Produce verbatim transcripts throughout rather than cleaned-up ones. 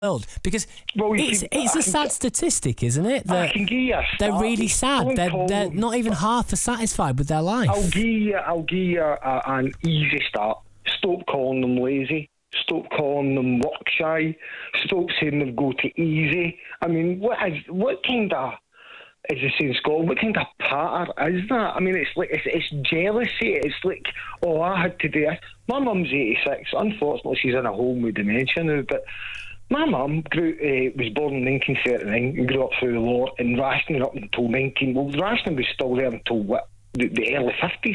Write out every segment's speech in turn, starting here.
world, because well, it's, can, it's a sad statistic, isn't it? That I can give you a they're start. really sad. They're, they're not even half as satisfied with their life. I'll give you, I'll give you a, an easy start. Stop calling them lazy. Stop calling them work shy. Stop saying they've got it easy. I mean, what is what kind of, as they say in Scotland, what kind of patter is that? I mean, it's like it's, it's jealousy. It's like, oh, I had to do this. My mum's eighty-six. Unfortunately, she's in a home with dementia now, but my mum grew, uh, was born in nineteen thirty-nine and grew up through the war, and rationing up until nineteen. Well, rationing was still there until what, the, the early fifties.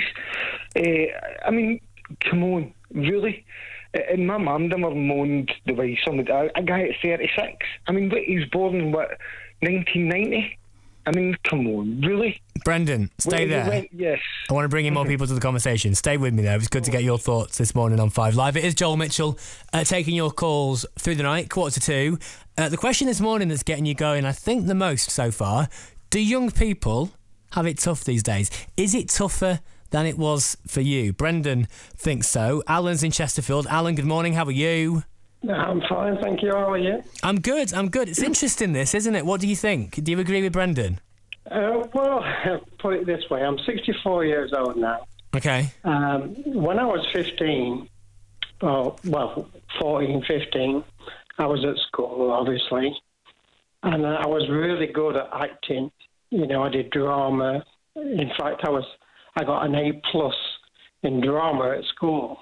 Uh, I mean, come on, really? Uh, and my mum never moaned the way somebody, a, a guy at thirty-six. I mean, what, he was born in what, nineteen ninety? I mean, come on, really? Brendan, stay Wait, there. wait, yes. I want to bring in more people to the conversation. Stay with me there. It was good to get your thoughts this morning on Five Live. It is Joel Mitchell uh, taking your calls through the night, quarter to two. Uh, the question this morning that's getting you going, I think the most so far, do young people have it tough these days? Is it tougher than it was for you? Brendan thinks so. Alan's in Chesterfield. Alan, good morning. How are you? I'm fine, thank you. How are you? I'm good, I'm good. It's interesting this, isn't it? What do you think? Do you agree with Brendan? Uh, well, put it this way. I'm sixty-four years old now. Okay. Um, when I was fifteen, or, well, fourteen, fifteen, I was at school, obviously, and I was really good at acting. You know, I did drama. In fact, I was I got an A plus in drama at school.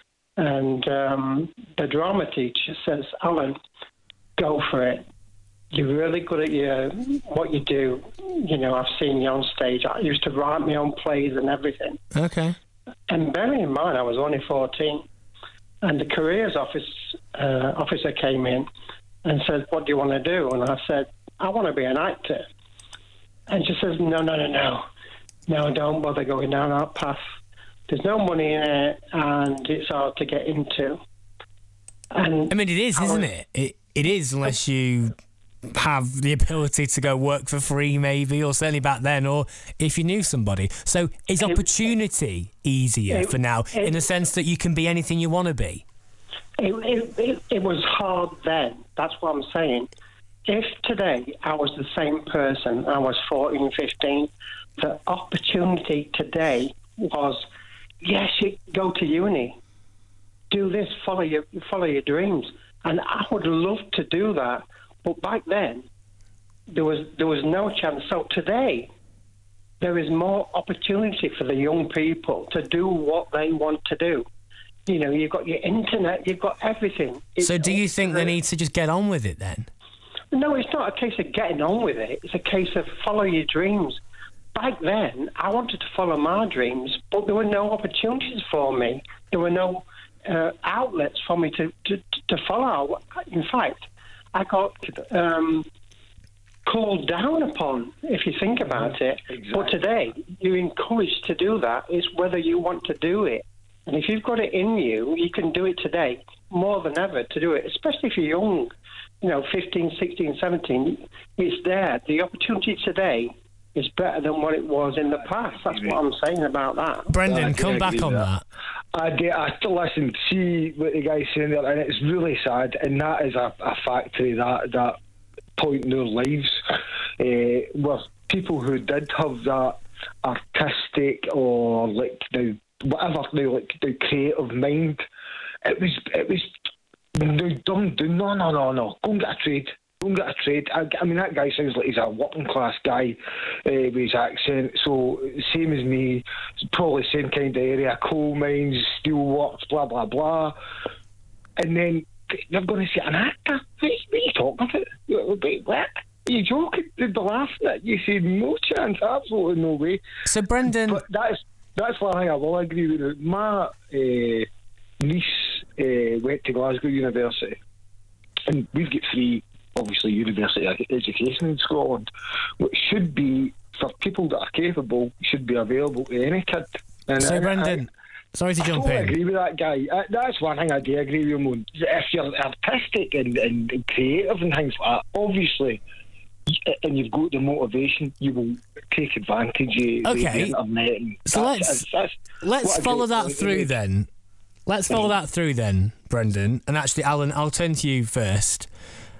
And um, the drama teacher says, Alan, go for it. You're really good at your what you do. You know, I've seen you on stage. I used to write my own plays and everything. Okay. And bearing in mind, I was only fourteen. And the careers office uh, officer came in and said, what do you want to do? And I said, I want to be an actor. And she says, no, no, no, no. No, don't bother going down that path. There's no money in it, and it's hard to get into. And I mean, it is, isn't it? It it is, unless you have the ability to go work for free, maybe, or certainly back then, or if you knew somebody. So is opportunity easier it, for now, it, in the sense that you can be anything you want to be? It, it, it, it was hard then. That's what I'm saying. If today I was the same person, I was fourteen, fifteen, the opportunity today was, yes, you go to uni, do this, follow your follow your dreams, and I would love to do that. But back then, there was there was no chance. So today, there is more opportunity for the young people to do what they want to do. You know, you've got your internet, you've got everything. It's so, do you think they need to just get on with it then? No, it's not a case of getting on with it. It's a case of follow your dreams. Back then, I wanted to follow my dreams, but there were no opportunities for me. There were no uh, outlets for me to, to, to follow. In fact, I got um, called down upon, if you think about it. Exactly. But today, you're encouraged to do that. It's whether you want to do it. And if you've got it in you, you can do it today more than ever to do it, especially if you're young, you know, fifteen, sixteen, seventeen. It's there. The opportunity today is better than what it was in the past. That's what I'm saying about that. Brendan, I come back on that. that. I get. I still listen, see what the guy's saying there, and it's really sad. And that is a, a factory that that point in their lives, uh, where people who did have that artistic or like the whatever the like the creative mind, it was it was no dumb. No, no, no, no. Go and get a trade. Go and get a trade. I, I mean, that guy sounds like he's a working class guy uh, with his accent. So same as me, probably same kind of area, coal mines, steel works, blah blah blah. And then you're going to say an actor? What are you talking about? Wait, what? Are you joking? They'd be laughing at you. Said no chance, absolutely no way. So Brendan, but that's that's one thing I will agree with you. My uh, niece uh, went to Glasgow University, and we've got free, obviously, university education in Scotland, which should be, for people that are capable, should be available to any kid. And so I, Brendan, I, sorry to I jump totally in. I agree with that guy. I, that's one thing I do agree with him on. If you're artistic and, and, and creative and things like that, obviously, and you've got the motivation, you will take advantage of okay. the internet. And so that's, let's that's, that's let's follow that through then. Let's follow that through then, Brendan. And actually, Alan, I'll turn to you first.